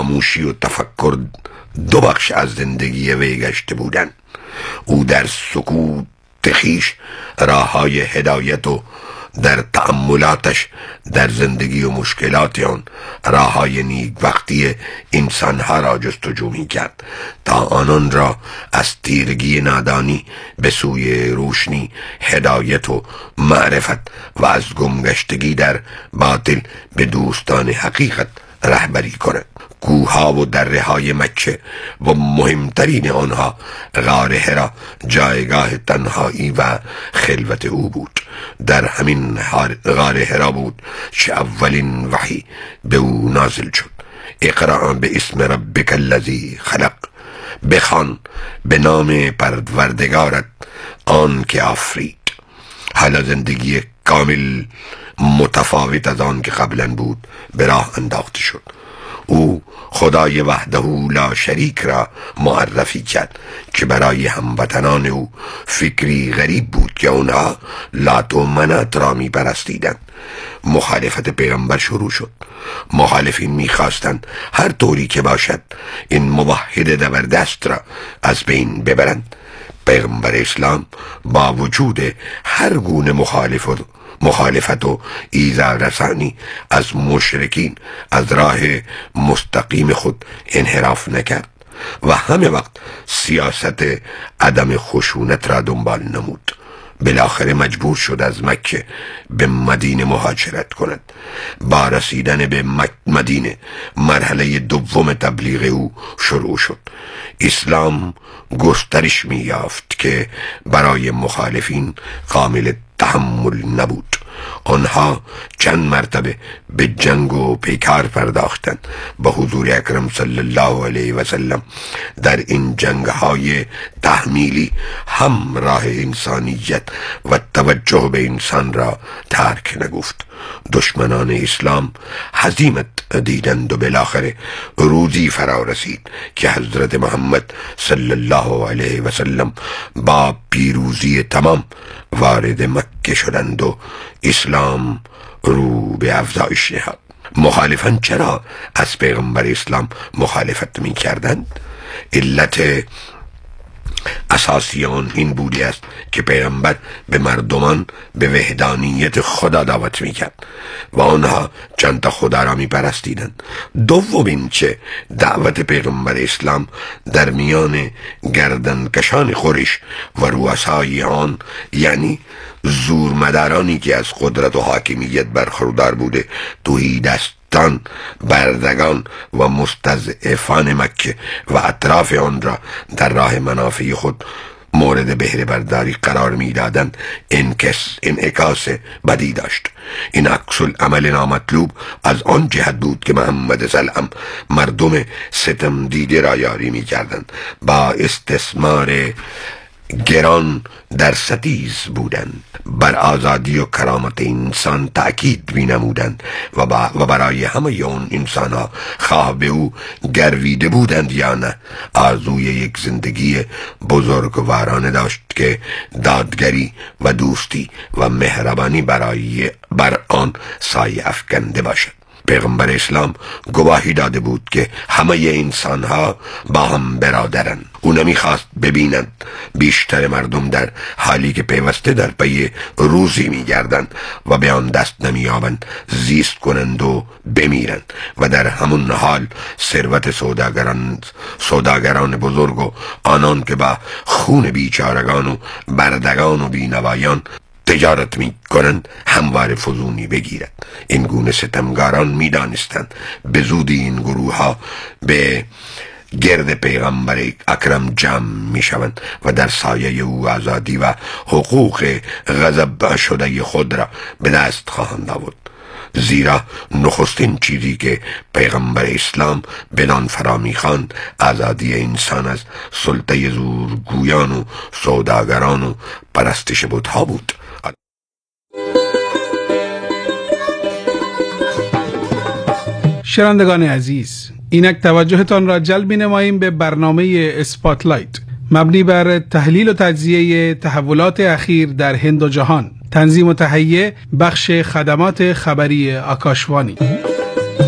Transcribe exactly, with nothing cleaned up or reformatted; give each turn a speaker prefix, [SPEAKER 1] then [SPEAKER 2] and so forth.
[SPEAKER 1] خاموشی و تفکر دو بخش از زندگی وی گشته بودند. او در سکوت خویش راههای هدایت و در تأملاتش در زندگی و مشکلات آن راههای نیکبختی انسانها را جستجو می کرد تا آنان را از تیرگی نادانی به سوی روشنی، هدایت و معرفت و از گمگشتگی در باطل به دوستان حقیقت رهبری کند. کوه‌ها و دره های مکه و مهمترین آنها غار حرا جایگاه تنهایی و خلوت او بود. در همین غار حرا بود که اولین وحی به او نازل شد. اقرأ به اسم ربک الذی خلق، بخوان به نام پروردگارت آن که آفرید. حالا زندگی کامل متفاوت از آن که قبلا بود به راه انداخته شد. او خدای وحده لا شریک را معرفی کرد که برای هموطنان او فکری غریب بود که آنها لات و منات را می پرستیدند. مخالفت پیغمبر شروع شد. مخالفین میخواستند هر طوری که باشد این موحد زبردست را از بین ببرند. پیغمبر اسلام با وجود هر گونه مخالفت مخالفت و ایذا رسانی از مشرکین از راه مستقیم خود انحراف نکرد و همه وقت سیاست عدم خشونت را دنبال نمود. بالاخره مجبور شد از مکه به مدینه مهاجرت کند. با رسیدن به مدینه مرحله دوم تبلیغ او شروع شد. اسلام گسترش می یافت که برای مخالفین قابل تحمل نبود. آنها چند مرتبه به جنگ و پیکار پرداختند. با حضور اکرم صلی الله علیه و سلم در این جنگ های تحمیلی هم راه انسانیت و توجه به انسان را ترک نگفت. دشمنان اسلام هزیمت دیدند و بالاخره روزی فرا رسید که حضرت محمد صلی الله علیه و سلم با پیروزی تمام وارد مکه شدند و اسلام رو به افزایش نهاد. مخالفان چرا از پیغمبر اسلام مخالفت می کردند؟ علت اساسی آن این بودی است که پیغمبر به مردمان به وحدانیت خدا دعوت میکرد و آنها چند تا خدا را میپرستیدند. دوم این که دعوت پیغمبر اسلام در میان گردنکشان قریش و رؤسای آن، یعنی زورمدارانی که از قدرت و حاکمیت برخوردار بوده، تهیدستان، بردگان و مستضعفان مکه و اطراف آن را در راه منافع خود مورد بهره برداری قرار میدادند، انعکاس بدی داشت. این عکس العمل نامطلوب از آن جهت بود که محمد سلام مردم ستم دیده را یاری میکردند، با استثمار گران در ستیز بودند، بر آزادی و کرامت انسان تأکید می نمودند و, و برای همه اون انسان ها خواه به او گرویده بودند یا نه آرزوی یک زندگی بزرگوارانه داشت که دادگری و دوستی و مهربانی برای بر آن سایه افکنده باشد. پیغمبر اسلام گواهی داده بود که همه انسان ها با هم برادرند. او نمیخواست ببینند بیشتر مردم در حالی که پیوسته در پی روزی میگردند و به آن دست نمییابند زیست کنند و بمیرند و در همون حال ثروت سوداگران سوداگران بزرگ و آنان که با خون بیچارگان و بردگان و بینوایان تجارت می کنند هموار فزونی بگیرد. این گونه ستمگاران می دانستند به زودی این گروه ها به گرد پیغمبر اکرم جمع می شوند و در سایه او آزادی و حقوق غضب شده خود را به دست خواهند آورد. زیرا نخستین چیزی که پیغمبر اسلام بدان فرا می‌خواند آزادی انسان از سلطه زورگویان و سوداگران و پرستش بت‌ها بود.
[SPEAKER 2] شنوندگان عزیز، اینک توجهتان را جلب می‌نماییم به برنامه اسپاتلایت مبنی بر تحلیل و تجزیه تحولات اخیر در هند و جهان. تنظیم و تهیه بخش خدمات خبری آکاشوانی.